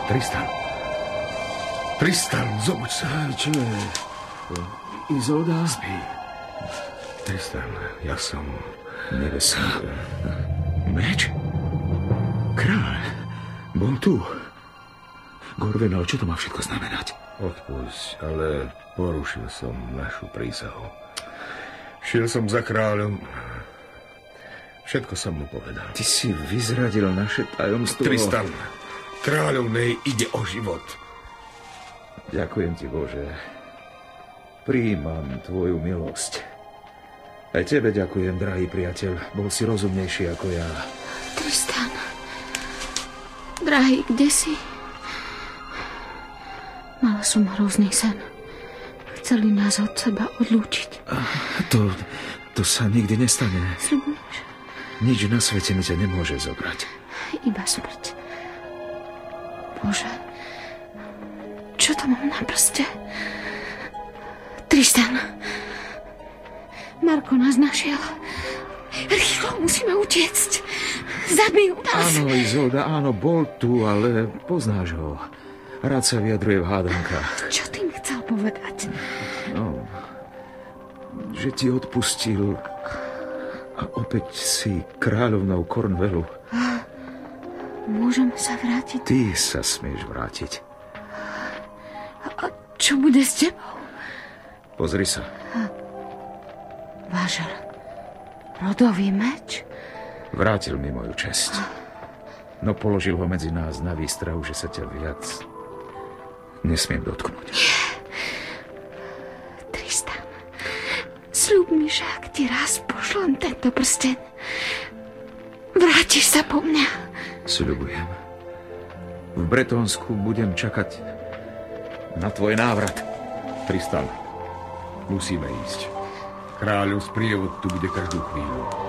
Tristan. Tristan, zobuď sa. Čo je? Izolda? Spí. Tristan, ja som... Nevesný. Meč? Kráľ. Bol tu. Gorvenal, čo to má všetko znamenať? Odpusť, ale porušil som našu prísahu. Šiel som za kráľom. Všetko som mu povedal. Ty si vyzradil naše tajomstvo. Tristan, kráľovnej ide o život. Ďakujem ti, Bože. Prijímam tvoju milosť. Aj tebe ďakujem, drahý priateľ. Bol si rozumnejší ako ja. Tristan, drahý, kde si? Mala som hrozný sen. Chceli nás od seba odlúčiť. To sa nikdy nestane. Sľubuješ? Nič na svete mi ťa nemôže zobrať. Iba smrť. Bože, čo to mám na prste? Tristan, Marko nás našiel. Rýchlo, musíme utiecť. Zabijú nás. Áno, Izolda, áno, bol tu, ale poznáš ho. Rád sa vyjadruje v hádankách. Čo tým chcel povedať? No, že ti odpustil a opäť si kráľovnou Cornwallu. Môžeme sa vrátiť? Ty sa smieš vrátiť. A čo bude s tebou? Pozri sa. Vážel, rodový meč? Vrátil mi moju česť. No položil ho medzi nás na výstrahu, že sa ťa viac nesmiem dotknúť. Tristan, sľub mi, že ak ti raz pošlem tento prsteň, vrátiš sa po mňa. Sľubujem. V Bretonsku budem čakať na tvoj návrat. Tristan, musíme ísť. Kráľov sprievod tu bude každú chvíľu.